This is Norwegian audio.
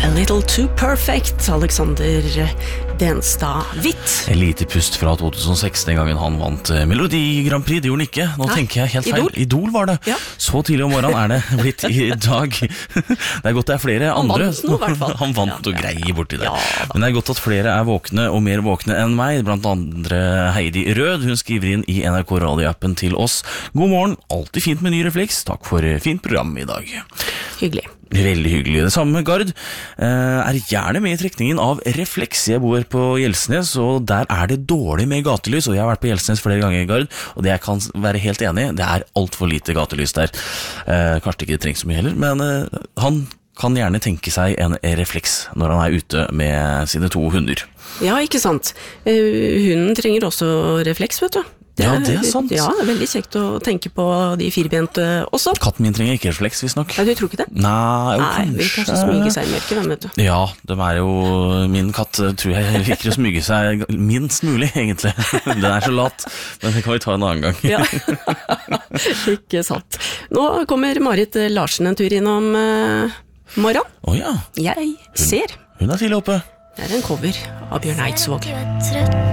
A Little Too Perfect, Alexander Denstad Hvitt. En lite pust fra 2006, den gangen han vant Melodi Grand Prix. Det gjorde han ikke, nå tenker jeg helt feil. Idol var det. Ja. Så tidlig om morgenen er det blitt i dag. Det er godt det er flere andre. Han vant nå, i hvert fall. Han vant og greier borti det. Ja, Men det er godt at flere er våkne og mer våkne enn meg, blant andre Heidi Rød. Hun skriver inn i NRK Radio-appen til oss. God morgen, alltid fint med ny refleks. Takk for fint program i dag. Hyggelig. Veldig hyggelig. Det samme med Gard. Er gjerne med i trekningen av refleks. Jeg bor på Gjelsnes, og der er det dårlig med gatelys, og jeg har vært på Gjelsnes flere ganger, Gard, og det jeg kan være helt enig i, det er alt for lite gatelys der. Kanskje ikke det trengs så mye heller, men han kan gjerne tenke seg en refleks når han er ute med sine 2 hunder. Ja, ikke sant. Hunden trenger også refleks, vet du. Ja, det er sant. Ja, det er veldig kjekt å tenke på de firbente også. Katten min trenger ikke refleks, visstnok. Nei, du tror ikke det? Nei, vi kanskje smyge seg i mørket, hvem vet du? Ja, de er jo... Min katt tror jeg liker å smyge seg minst mulig, egentlig. Den er så lat, men det kan vi ta en annen gang. Ja, ikke sant. Nå kommer Marit Larsen en tur innom morgen. Ja. Jeg ser. Hun er tidlig oppe. Det er en cover av Bjørn Eidsvåg.